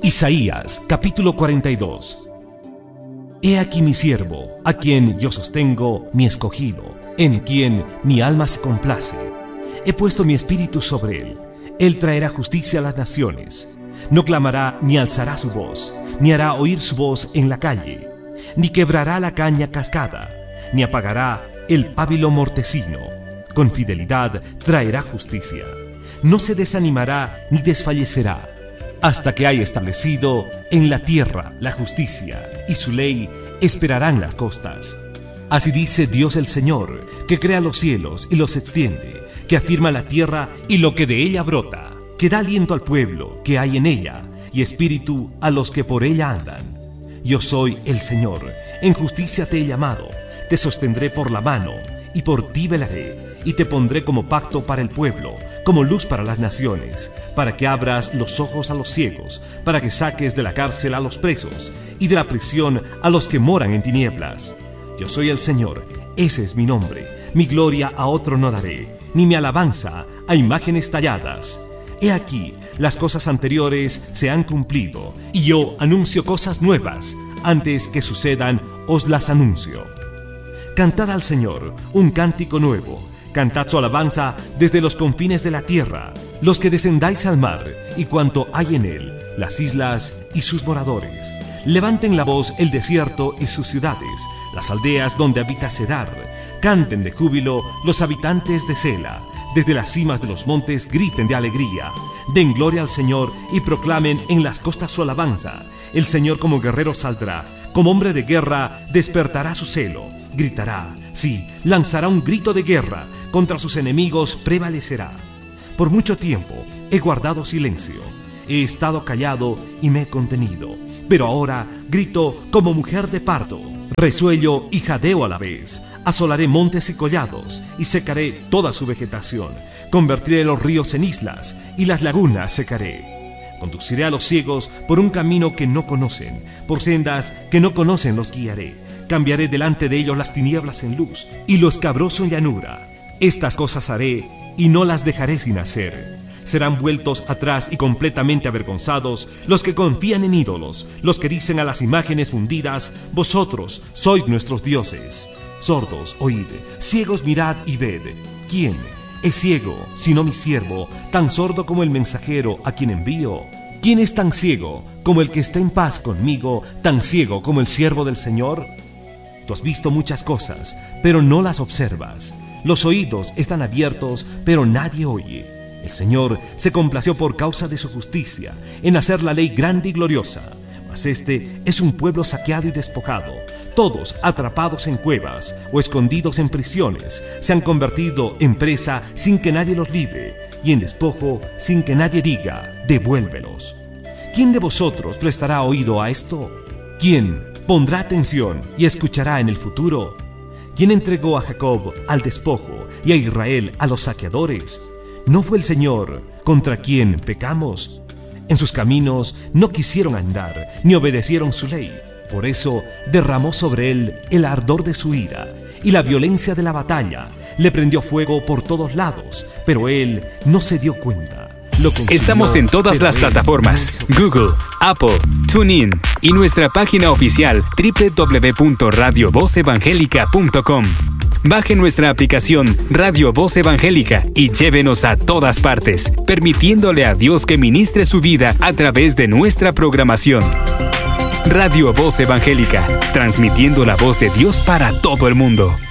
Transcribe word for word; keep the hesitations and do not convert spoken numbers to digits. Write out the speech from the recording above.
Isaías, capítulo cuarenta y dos. He aquí mi siervo, a quien yo sostengo, mi escogido, en quien mi alma se complace. He puesto mi espíritu sobre él. Él traerá justicia a las naciones. No clamará ni alzará su voz, ni hará oír su voz en la calle, ni quebrará la caña cascada, ni apagará el pábilo mortecino. Con fidelidad traerá justicia. No se desanimará ni desfallecerá, hasta que haya establecido en la tierra la justicia, y su ley esperarán las costas. Así dice Dios el Señor, que crea los cielos y los extiende, que afirma la tierra y lo que de ella brota, que da aliento al pueblo que hay en ella, y espíritu a los que por ella andan. Yo soy el Señor, en justicia te he llamado, te sostendré por la mano, y por ti velaré, y te pondré como pacto para el pueblo, como luz para las naciones, para que abras los ojos a los ciegos, para que saques de la cárcel a los presos, y de la prisión a los que moran en tinieblas. Yo soy el Señor, ese es mi nombre, mi gloria a otro no daré, ni mi alabanza a imágenes talladas. He aquí, las cosas anteriores se han cumplido, y yo anuncio cosas nuevas, antes que sucedan os las anuncio. Cantad al Señor un cántico nuevo, cantad su alabanza desde los confines de la tierra, los que descendáis al mar y cuanto hay en él, las islas y sus moradores. Levanten la voz el desierto y sus ciudades, las aldeas donde habita Cedar. Canten de júbilo los habitantes de Sela. Desde las cimas de los montes griten de alegría. Den gloria al Señor y proclamen en las costas su alabanza. El Señor como guerrero saldrá, como hombre de guerra despertará su celo. Gritará, sí, lanzará un grito de guerra, contra sus enemigos prevalecerá. Por mucho tiempo he guardado silencio, he estado callado y me he contenido. Pero ahora grito como mujer de parto, resuello y jadeo a la vez. Asolaré montes y collados y secaré toda su vegetación. Convertiré los ríos en islas y las lagunas secaré. Conduciré a los ciegos por un camino que no conocen, por sendas que no conocen los guiaré. Cambiaré delante de ellos las tinieblas en luz y lo escabroso en llanura. Estas cosas haré y no las dejaré sin hacer. Serán vueltos atrás y completamente avergonzados los que confían en ídolos, los que dicen a las imágenes fundidas, vosotros sois nuestros dioses. Sordos, oíd, ciegos, mirad y ved. ¿Quién es ciego, sino mi siervo, tan sordo como el mensajero a quien envío? ¿Quién es tan ciego como el que está en paz conmigo, tan ciego como el siervo del Señor? Tú has visto muchas cosas, pero no las observas. Los oídos están abiertos, pero nadie oye. El Señor se complació por causa de su justicia, en hacer la ley grande y gloriosa. Mas este es un pueblo saqueado y despojado. Todos atrapados en cuevas o escondidos en prisiones, se han convertido en presa sin que nadie los libre, y en despojo sin que nadie diga, devuélvelos. ¿Quién de vosotros prestará oído a esto? ¿Quién pondrá atención y escuchará en el futuro? ¿Quién entregó a Jacob al despojo y a Israel a los saqueadores? ¿No fue el Señor contra quien pecamos? En sus caminos no quisieron andar, ni obedecieron su ley. Por eso derramó sobre él el ardor de su ira, y la violencia de la batalla le prendió fuego por todos lados, pero él no se dio cuenta. Estamos en todas las plataformas: Google, Apple, TuneIn y nuestra página oficial doble u doble u doble u punto radio voz evangélica punto com. Baje nuestra aplicación Radio Voz Evangélica y llévenos a todas partes, permitiéndole a Dios que ministre su vida a través de nuestra programación. Radio Voz Evangélica, transmitiendo la voz de Dios para todo el mundo.